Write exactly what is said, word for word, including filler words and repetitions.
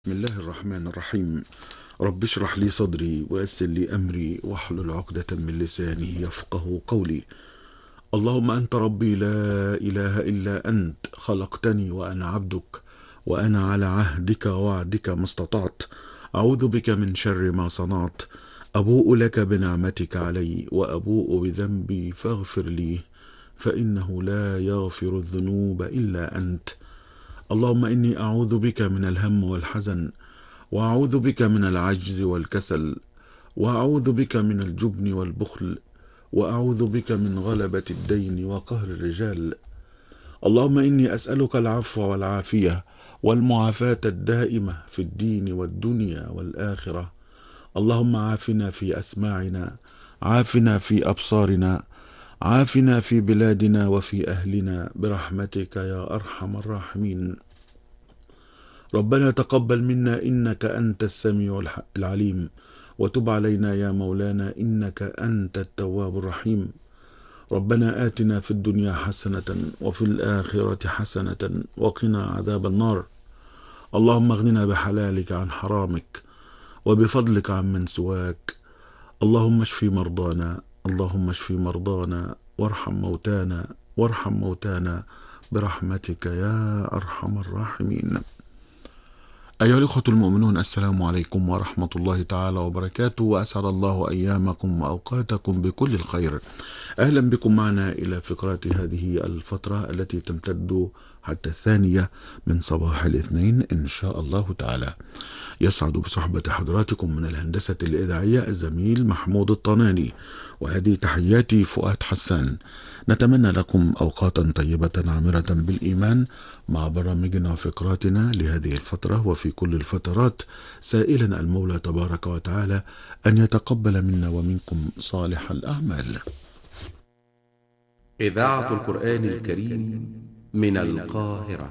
بسم الله الرحمن الرحيم. رب اشرح لي صدري ويسر لي أمري واحلل عقدة من لساني يفقه قولي. اللهم أنت ربي لا إله إلا أنت، خلقتني وأنا عبدك، وأنا على عهدك ووعدك ما استطعت. أعوذ بك من شر ما صنعت. أبوء لك بنعمتك علي وأبوء بذنبي فاغفر لي، فإنه لا يغفر الذنوب إلا أنت. اللهم إني أعوذ بك من الهم والحزن، وأعوذ بك من العجز والكسل، وأعوذ بك من الجبن والبخل، وأعوذ بك من غلبة الدين وقهر الرجال. اللهم إني أسألك العفو والعافية والمعافاة الدائمة في الدين والدنيا والآخرة. اللهم عافنا في أسماعنا، عافنا في أبصارنا، عافنا في بلادنا وفي أهلنا برحمتك يا أرحم الراحمين. ربنا تقبل منا إنك أنت السميع العليم، وتب علينا يا مولانا إنك أنت التواب الرحيم. ربنا آتنا في الدنيا حسنة وفي الآخرة حسنة وقنا عذاب النار. اللهم اغننا بحلالك عن حرامك وبفضلك عن من سواك. اللهم اشف مرضانا، اللهم اشف مرضانا وارحم موتانا، وارحم موتانا برحمتك يا أرحم الراحمين. أيها الأخوة المؤمنون، السلام عليكم ورحمة الله تعالى وبركاته، وأسعد الله أيامكم وأوقاتكم بكل الخير. أهلا بكم معنا إلى فقرات هذه الفترة التي تمتد حتى الثانية من صباح الاثنين إن شاء الله تعالى. يسعد بصحبة حضراتكم من الهندسة الإذاعية الزميل محمود الطناني، وهذه تحياتي فؤاد حسان. نتمنى لكم أوقاتا طيبة عامرة بالإيمان مع برامجنا وفقراتنا لهذه الفترة وفي كل الفترات، سائلا المولى تبارك وتعالى أن يتقبل منا ومنكم صالح الأعمال. إذاعة القرآن الكريم من القاهرة.